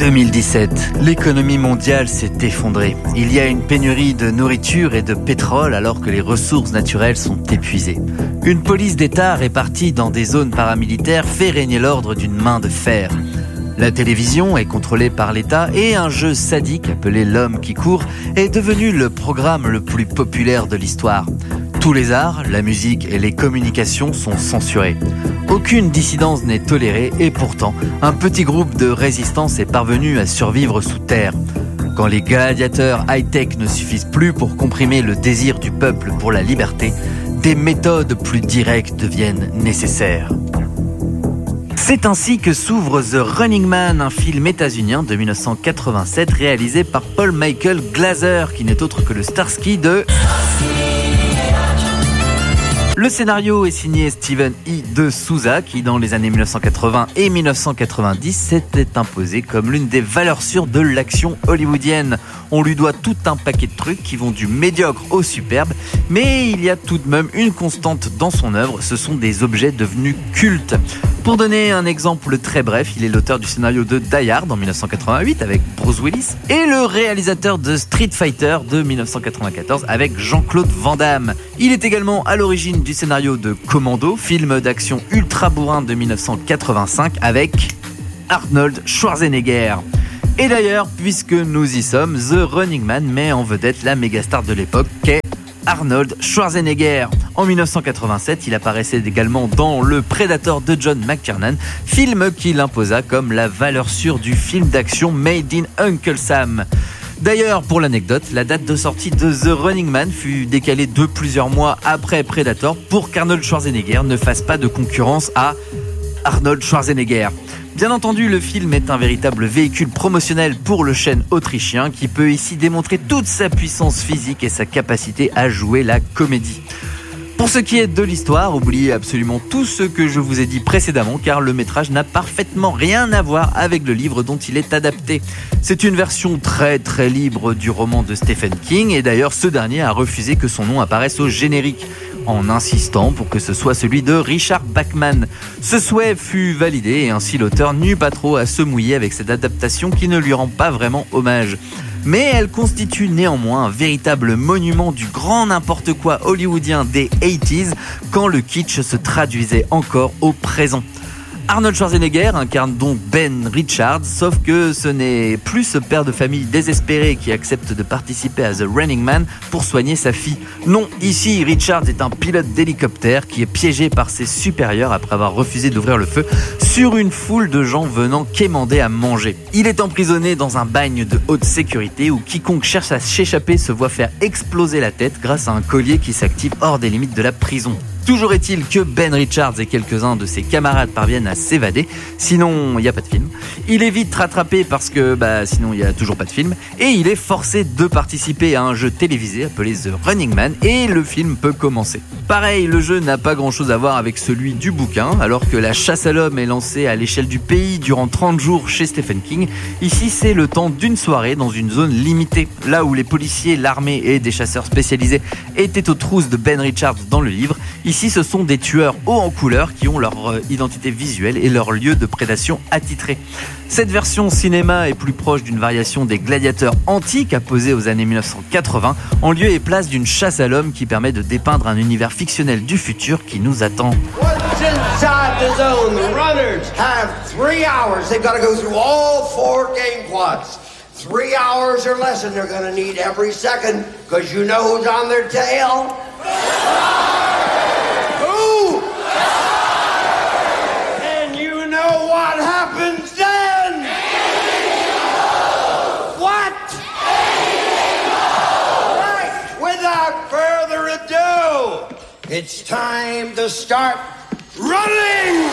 2017, l'économie mondiale s'est effondrée. Il y a une pénurie de nourriture et de pétrole alors que les ressources naturelles sont épuisées. Une police d'État répartie dans des zones paramilitaires fait régner l'ordre d'une main de fer. La télévision est contrôlée par l'État et un jeu sadique appelé L'Homme qui court est devenu le programme le plus populaire de l'histoire. Tous les arts, la musique et les communications sont censurés. Aucune dissidence n'est tolérée et pourtant, un petit groupe de résistance est parvenu à survivre sous terre. Quand les gladiateurs high-tech ne suffisent plus pour comprimer le désir du peuple pour la liberté, des méthodes plus directes deviennent nécessaires. C'est ainsi que s'ouvre The Running Man, un film états-unien de 1987 réalisé par Paul Michael Glaser, qui n'est autre que le Starsky de... Le scénario est signé Steven E. de Souza, qui dans les années 1980 et 1990 s'était imposé comme l'une des valeurs sûres de l'action hollywoodienne. On lui doit tout un paquet de trucs qui vont du médiocre au superbe, mais il y a tout de même une constante dans son œuvre, ce sont des objets devenus cultes. Pour donner un exemple très bref, il est l'auteur du scénario de Die Hard en 1988 avec Bruce Willis et le réalisateur de Street Fighter de 1994 avec Jean-Claude Van Damme. Il est également à l'origine du scénario de Commando, film d'action ultra bourrin de 1985 avec Arnold Schwarzenegger. Et d'ailleurs, puisque nous y sommes, The Running Man met en vedette la mégastar de l'époque qu'est Arnold Schwarzenegger. En 1987, il apparaissait également dans Le Predator de John McTiernan, film qu'il imposa comme la valeur sûre du film d'action Made in Uncle Sam. D'ailleurs, pour l'anecdote, la date de sortie de The Running Man fut décalée de plusieurs mois après Predator pour qu'Arnold Schwarzenegger ne fasse pas de concurrence à Arnold Schwarzenegger. Bien entendu, le film est un véritable véhicule promotionnel pour le chêne autrichien qui peut ici démontrer toute sa puissance physique et sa capacité à jouer la comédie. Pour ce qui est de l'histoire, oubliez absolument tout ce que je vous ai dit précédemment car le métrage n'a parfaitement rien à voir avec le livre dont il est adapté. C'est une version très libre du roman de Stephen King et d'ailleurs ce dernier a refusé que son nom apparaisse au générique, en insistant pour que ce soit celui de Richard Bachman. Ce souhait fut validé et ainsi l'auteur n'eut pas trop à se mouiller avec cette adaptation qui ne lui rend pas vraiment hommage. Mais elle constitue néanmoins un véritable monument du grand n'importe quoi hollywoodien des 80s quand le kitsch se traduisait encore au présent. Arnold Schwarzenegger incarne donc Ben Richards, sauf que ce n'est plus ce père de famille désespéré qui accepte de participer à The Running Man pour soigner sa fille. Non, ici Richards est un pilote d'hélicoptère qui est piégé par ses supérieurs après avoir refusé d'ouvrir le feu sur une foule de gens venant quémander à manger. Il est emprisonné dans un bagne de haute sécurité où quiconque cherche à s'échapper se voit faire exploser la tête grâce à un collier qui s'active hors des limites de la prison. Toujours est-il que Ben Richards et quelques-uns de ses camarades parviennent à s'évader, sinon il n'y a pas de film. Il est vite rattrapé parce que sinon il n'y a toujours pas de film, et il est forcé de participer à un jeu télévisé appelé The Running Man, et le film peut commencer. Pareil, le jeu n'a pas grand chose à voir avec celui du bouquin, alors que la chasse à l'homme est lancée à l'échelle du pays durant 30 jours chez Stephen King. Ici c'est le temps d'une soirée dans une zone limitée, là où les policiers, l'armée et des chasseurs spécialisés étaient aux trousses de Ben Richards dans le livre. Ici, ce sont des tueurs hauts en couleur qui ont leur identité visuelle et leur lieu de prédation attitré. Cette version cinéma est plus proche d'une variation des gladiateurs antiques apposés aux années 1980, en lieu et place d'une chasse à l'homme qui permet de dépeindre un univers fictionnel du futur qui nous attend. Once inside the zone, the runners have 3 hours. They've got to go through all 4 game quads. 3 hours or less, and they're going to need every second, because you know who's on their tail? And you know what happens then? What? Right, without further ado, it's time to start running!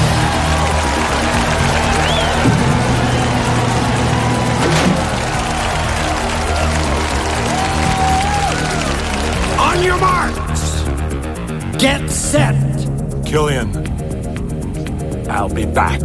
On your marks, get set. Killian, I'll be back.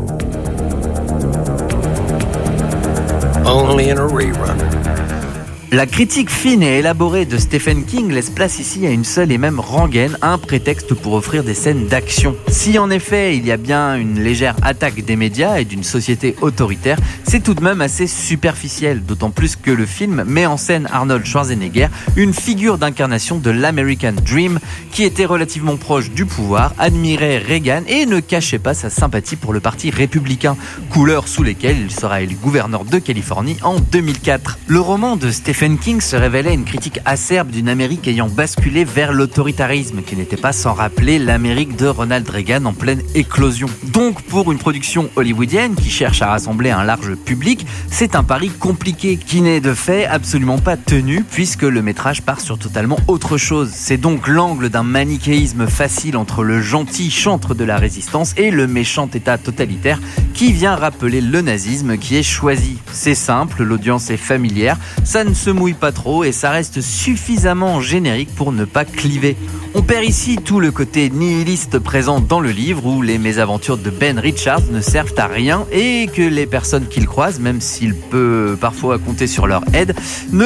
Only in a rerun. La critique fine et élaborée de Stephen King laisse place ici à une seule et même rengaine, un prétexte pour offrir des scènes d'action. Si en effet il y a bien une légère attaque des médias et d'une société autoritaire, c'est tout de même assez superficiel, d'autant plus que le film met en scène Arnold Schwarzenegger, une figure d'incarnation de l'American Dream, qui était relativement proche du pouvoir, admirait Reagan et ne cachait pas sa sympathie pour le parti républicain, couleurs sous lesquelles il sera élu gouverneur de Californie en 2004. Le roman de Stephen King se révélait une critique acerbe d'une Amérique ayant basculé vers l'autoritarisme, qui n'était pas sans rappeler l'Amérique de Ronald Reagan en pleine éclosion. Donc pour une production hollywoodienne qui cherche à rassembler un large public, c'est un pari compliqué qui n'est de fait absolument pas tenu, puisque le métrage part sur totalement autre chose. C'est donc l'angle d'un manichéisme facile entre le gentil chantre de la résistance et le méchant état totalitaire qui vient rappeler le nazisme qui est choisi. C'est simple, l'audience est familière, ça ne se mouille pas trop et ça reste suffisamment générique pour ne pas cliver. On perd ici tout le côté nihiliste présent dans le livre où les mésaventures de Ben Richards ne servent à rien et que les personnes qu'il croise, même s'il peut parfois compter sur leur aide,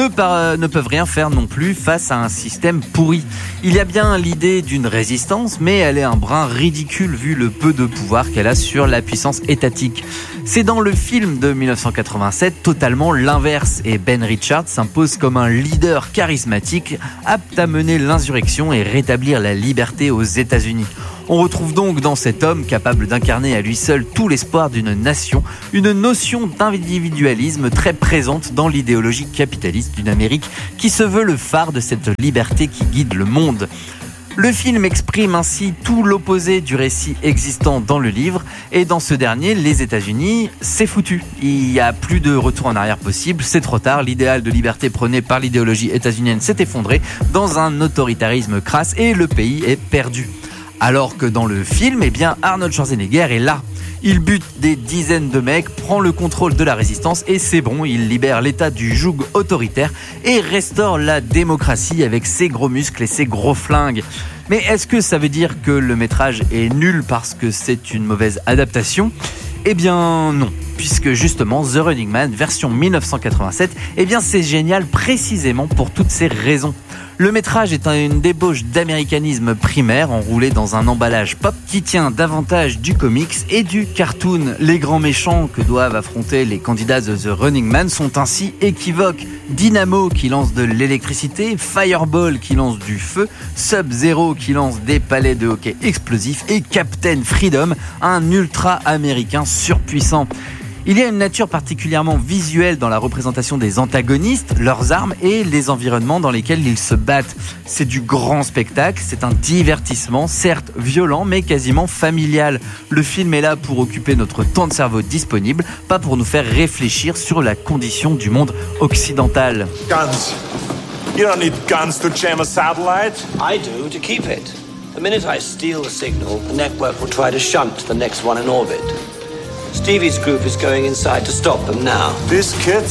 ne peuvent rien faire non plus face à un système pourri. Il y a bien l'idée d'une résistance, mais elle est un brin ridicule vu le peu de pouvoir qu'elle a sur la puissance étatique. C'est dans le film de 1987 totalement l'inverse et Ben Richards s'impose comme un leader charismatique apte à mener l'insurrection et rétablir la liberté aux États-Unis. On retrouve donc dans cet homme capable d'incarner à lui seul tout l'espoir d'une nation, une notion d'individualisme très présente dans l'idéologie capitaliste d'une Amérique qui se veut le phare de cette liberté qui guide le monde. Le film exprime ainsi tout l'opposé du récit existant dans le livre et dans ce dernier, les États-Unis, c'est foutu. Il n'y a plus de retour en arrière possible, c'est trop tard, l'idéal de liberté prôné par l'idéologie états-unienne s'est effondré dans un autoritarisme crasse et le pays est perdu. Alors que dans le film, Arnold Schwarzenegger est là. Il bute des dizaines de mecs, prend le contrôle de la résistance et c'est bon, il libère l'État du joug autoritaire et restaure la démocratie avec ses gros muscles et ses gros flingues. Mais est-ce que ça veut dire que le métrage est nul parce que c'est une mauvaise adaptation ? Eh bien non, puisque justement The Running Man version 1987, c'est génial précisément pour toutes ces raisons. Le métrage est une débauche d'américanisme primaire enroulé dans un emballage pop qui tient davantage du comics et du cartoon. Les grands méchants que doivent affronter les candidats de The Running Man sont ainsi équivoques. Dynamo qui lance de l'électricité, Fireball qui lance du feu, Sub-Zero qui lance des palets de hockey explosifs et Captain Freedom, un ultra-américain surpuissant. Il y a une nature particulièrement visuelle dans la représentation des antagonistes, leurs armes et les environnements dans lesquels ils se battent. C'est du grand spectacle, c'est un divertissement, certes violent mais quasiment familial. Le film est là pour occuper notre temps de cerveau disponible, pas pour nous faire réfléchir sur la condition du monde occidental. Guns. You don't need guns to jam a satellite. I do, to keep it. The minute I steal the signal, the network will try to shunt to the next one in orbit. Stevie's group is going inside to stop them now. This kid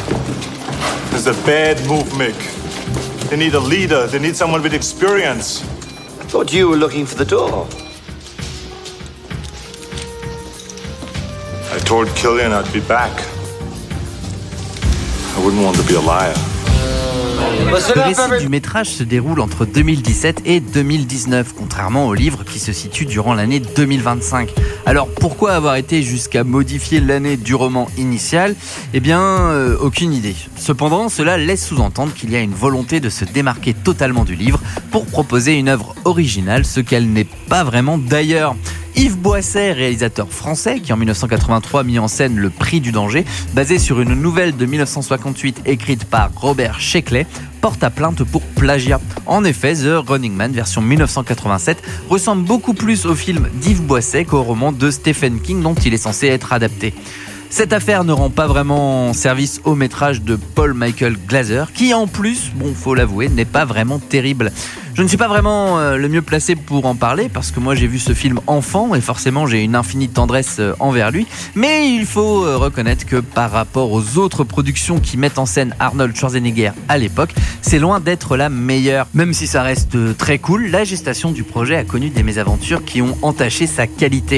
is a bad move, Mick. They need a leader. They need someone with experience. I thought you were looking for the door. I told Killian I'd be back. I wouldn't want to be a liar. Le récit du métrage se déroule entre 2017 et 2019, contrairement au livre qui se situe durant l'année 2025. Alors pourquoi avoir été jusqu'à modifier l'année du roman initial ? Aucune idée. Cependant, cela laisse sous-entendre qu'il y a une volonté de se démarquer totalement du livre pour proposer une œuvre originale, ce qu'elle n'est pas vraiment d'ailleurs. Yves Boisset, réalisateur français, qui en 1983 mit en scène Le Prix du danger, basé sur une nouvelle de 1958 écrite par Robert Sheckley, porte à plainte pour plagiat. En effet, The Running Man version 1987 ressemble beaucoup plus au film d'Yves Boisset qu'au roman de Stephen King dont il est censé être adapté. Cette affaire ne rend pas vraiment service au métrage de Paul Michael Glaser, qui en plus, faut l'avouer, n'est pas vraiment terrible. Je ne suis pas vraiment le mieux placé pour en parler, parce que moi j'ai vu ce film enfant, et forcément j'ai une infinie tendresse envers lui, mais il faut reconnaître que par rapport aux autres productions qui mettent en scène Arnold Schwarzenegger à l'époque, c'est loin d'être la meilleure. Même si ça reste très cool, la gestation du projet a connu des mésaventures qui ont entaché sa qualité.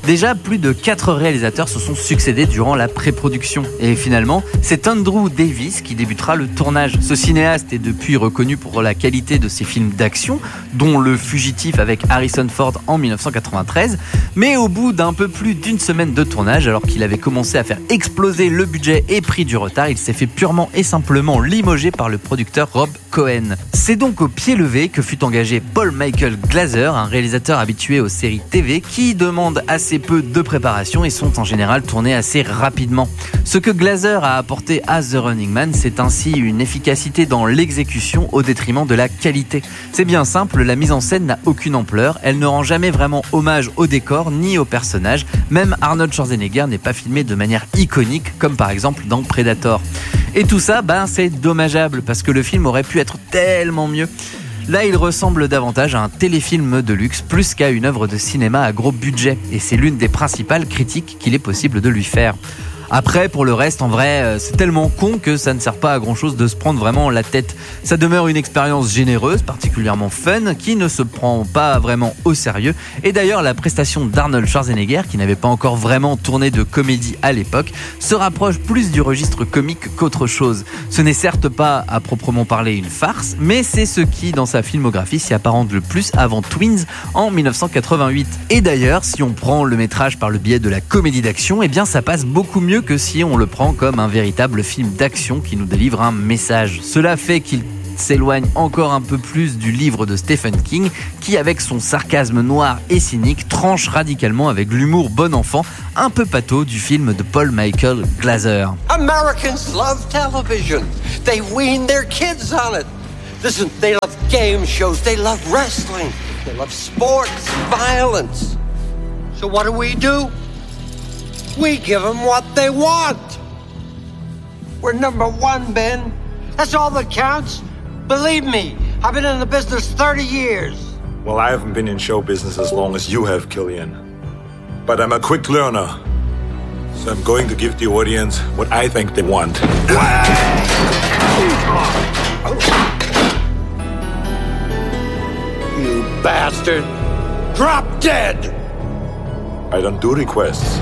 Déjà, plus de 4 réalisateurs se sont succédés durant la pré-production. Et finalement, c'est Andrew Davis qui débutera le tournage. Ce cinéaste est depuis reconnu pour la qualité de ses films d'action, dont Le Fugitif avec Harrison Ford en 1993. Mais au bout d'un peu plus d'une semaine de tournage, alors qu'il avait commencé à faire exploser le budget et pris du retard, il s'est fait purement et simplement limogé par le producteur Rob Cohen. C'est donc au pied levé que fut engagé Paul Michael Glaser, un réalisateur habitué aux séries TV qui demandent assez peu de préparation et sont en général tournés assez rapidement. Ce que Glaser a apporté à The Running Man, c'est ainsi une efficacité dans l'exécution au détriment de la qualité. C'est bien simple, la mise en scène n'a aucune ampleur, elle ne rend jamais vraiment hommage au décor ni aux personnages, même Arnold Schwarzenegger n'est pas filmé de manière iconique comme par exemple dans Predator. Et tout ça, c'est dommageable parce que le film aurait pu être tellement mieux. Là, il ressemble davantage à un téléfilm de luxe plus qu'à une œuvre de cinéma à gros budget. Et c'est l'une des principales critiques qu'il est possible de lui faire. Après, pour le reste, en vrai, c'est tellement con que ça ne sert pas à grand chose de se prendre vraiment la tête. Ça demeure une expérience généreuse, particulièrement fun, qui ne se prend pas vraiment au sérieux. Et d'ailleurs, la prestation d'Arnold Schwarzenegger, qui n'avait pas encore vraiment tourné de comédie à l'époque, se rapproche plus du registre comique qu'autre chose. Ce n'est certes pas, à proprement parler, une farce, mais c'est ce qui, dans sa filmographie, s'y apparente le plus avant Twins en 1988. Et d'ailleurs, si on prend le métrage par le biais de la comédie d'action, eh bien ça passe beaucoup mieux que si on le prend comme un véritable film d'action qui nous délivre un message. Cela fait qu'il s'éloigne encore un peu plus du livre de Stephen King qui, avec son sarcasme noir et cynique, tranche radicalement avec l'humour bon enfant un peu pâteau du film de Paul Michael Glaser. Americans love television. They wean their kids on it. Listen, they love game shows. They love wrestling. They love sports, violence. So what do? We give them what they want. We're number one, Ben. That's all that counts. Believe me, I've been in the business 30 years. Well, I haven't been in show business as long as you have, Killian. But I'm a quick learner. So I'm going to give the audience what I think they want. You bastard! Drop dead! I don't do requests.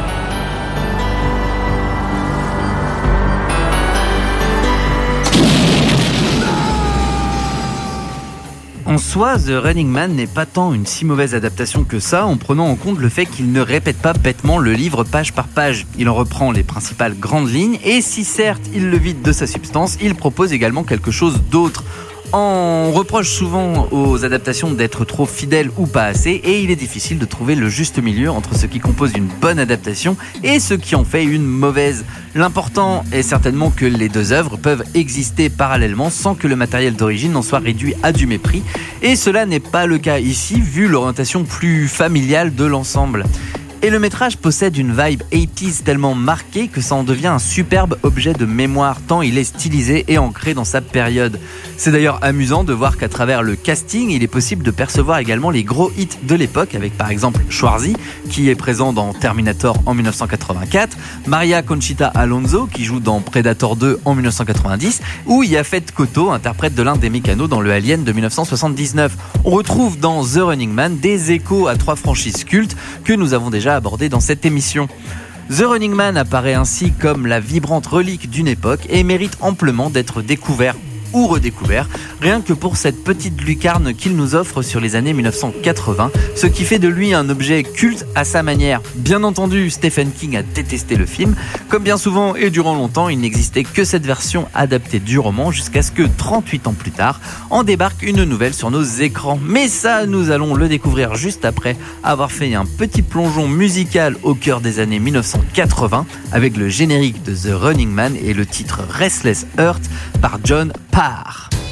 En soi, The Running Man n'est pas tant une si mauvaise adaptation que ça, en prenant en compte le fait qu'il ne répète pas bêtement le livre page par page. Il en reprend les principales grandes lignes, et si certes il le vide de sa substance, il propose également quelque chose d'autre. On reproche souvent aux adaptations d'être trop fidèles ou pas assez, et il est difficile de trouver le juste milieu entre ce qui compose une bonne adaptation et ce qui en fait une mauvaise. L'important est certainement que les deux œuvres peuvent exister parallèlement sans que le matériel d'origine n'en soit réduit à du mépris, et cela n'est pas le cas ici vu l'orientation plus familiale de l'ensemble. Et le métrage possède une vibe 80s tellement marquée que ça en devient un superbe objet de mémoire tant il est stylisé et ancré dans sa période. C'est d'ailleurs amusant de voir qu'à travers le casting, il est possible de percevoir également les gros hits de l'époque avec par exemple Schwarzy qui est présent dans Terminator en 1984, Maria Conchita Alonso qui joue dans Predator 2 en 1990 ou Yaphet Kotto, interprète de l'un des mécanos dans le Alien de 1979. On retrouve dans The Running Man des échos à 3 franchises cultes que nous avons déjà abordé dans cette émission. The Running Man apparaît ainsi comme la vibrante relique d'une époque et mérite amplement d'être découvert ou redécouvert, rien que pour cette petite lucarne qu'il nous offre sur les années 1980, ce qui fait de lui un objet culte à sa manière. Bien entendu, Stephen King a détesté le film, comme bien souvent et durant longtemps, il n'existait que cette version adaptée du roman jusqu'à ce que 38 ans plus tard, en débarque une nouvelle sur nos écrans. Mais ça, nous allons le découvrir juste après avoir fait un petit plongeon musical au cœur des années 1980 avec le générique de The Running Man et le titre Restless Heart par John Parr.